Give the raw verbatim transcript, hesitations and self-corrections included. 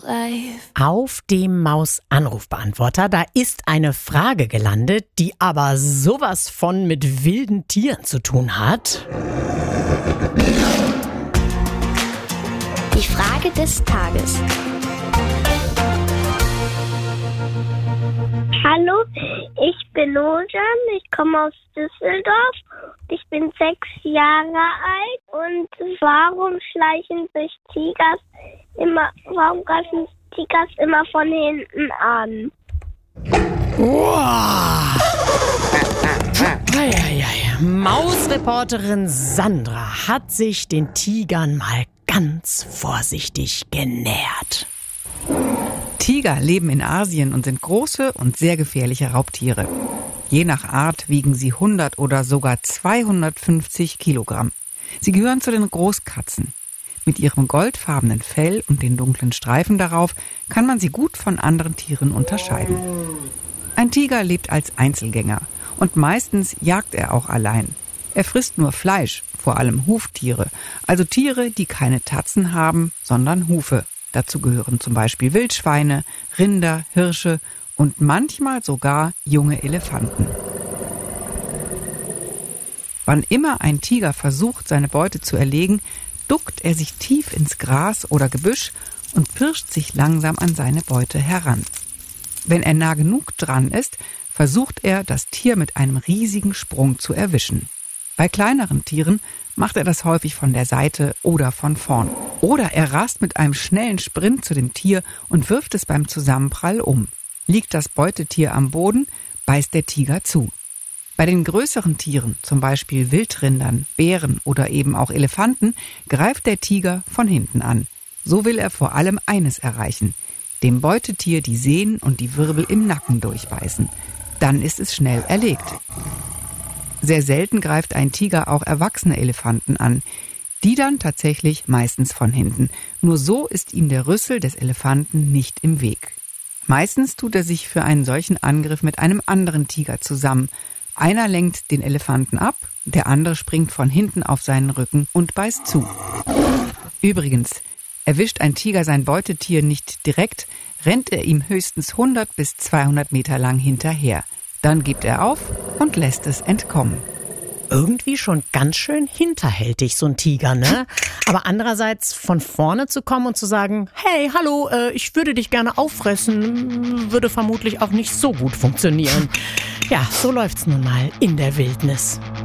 life. Auf dem Maus-Anrufbeantworter, da ist eine Frage gelandet, die aber sowas von mit wilden Tieren zu tun hat. Die Frage des Tages. Hallo, ich bin Nojan, ich komme aus Düsseldorf, ich bin sechs Jahre alt und warum schleichen sich Tigers immer, warum greifen Tigers immer von hinten an? Wow. Eieiei. Mausreporterin Sandra hat sich den Tigern mal ganz vorsichtig genähert. Tiger leben in Asien und sind große und sehr gefährliche Raubtiere. Je nach Art wiegen sie hundert oder sogar zweihundertfünfzig Kilogramm. Sie gehören zu den Großkatzen. Mit ihrem goldfarbenen Fell und den dunklen Streifen darauf kann man sie gut von anderen Tieren unterscheiden. Ein Tiger lebt als Einzelgänger und meistens jagt er auch allein. Er frisst nur Fleisch, vor allem Huftiere, also Tiere, die keine Tatzen haben, sondern Hufe. Dazu gehören zum Beispiel Wildschweine, Rinder, Hirsche und manchmal sogar junge Elefanten. Wann immer ein Tiger versucht, seine Beute zu erlegen, duckt er sich tief ins Gras oder Gebüsch und pirscht sich langsam an seine Beute heran. Wenn er nah genug dran ist, versucht er, das Tier mit einem riesigen Sprung zu erwischen. Bei kleineren Tieren macht er das häufig von der Seite oder von vorn. Oder er rast mit einem schnellen Sprint zu dem Tier und wirft es beim Zusammenprall um. Liegt das Beutetier am Boden, beißt der Tiger zu. Bei den größeren Tieren, zum Beispiel Wildrindern, Bären oder eben auch Elefanten, greift der Tiger von hinten an. So will er vor allem eines erreichen: dem Beutetier die Sehnen und die Wirbel im Nacken durchbeißen. Dann ist es schnell erlegt. Sehr selten greift ein Tiger auch erwachsene Elefanten an. Die dann tatsächlich meistens von hinten. Nur so ist ihm der Rüssel des Elefanten nicht im Weg. Meistens tut er sich für einen solchen Angriff mit einem anderen Tiger zusammen. Einer lenkt den Elefanten ab, der andere springt von hinten auf seinen Rücken und beißt zu. Übrigens, erwischt ein Tiger sein Beutetier nicht direkt, rennt er ihm höchstens hundert bis zweihundert Meter lang hinterher. Dann gibt er auf und lässt es entkommen. Irgendwie schon ganz schön hinterhältig, so ein Tiger, ne? Aber andererseits von vorne zu kommen und zu sagen, hey, hallo, äh, ich würde dich gerne auffressen, würde vermutlich auch nicht so gut funktionieren. Ja, so läuft's nun mal in der Wildnis.